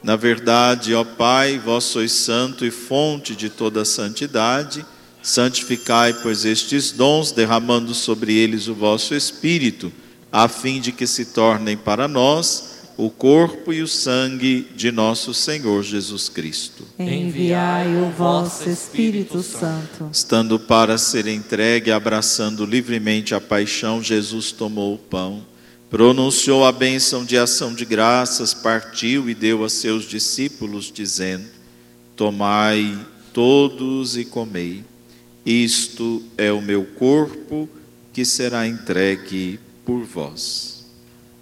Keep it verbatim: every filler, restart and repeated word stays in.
Na verdade, ó Pai, vós sois santo e fonte de toda santidade. Santificai, pois, estes dons, derramando sobre eles o vosso Espírito, a fim de que se tornem para nós o corpo e o sangue de nosso Senhor Jesus Cristo. Enviai o vosso Espírito Santo. Estando para ser entregue, abraçando livremente a paixão, Jesus tomou o pão, pronunciou a bênção de ação de graças, partiu e deu a seus discípulos, dizendo: tomai todos e comei. Isto é o meu corpo, que será entregue por vós.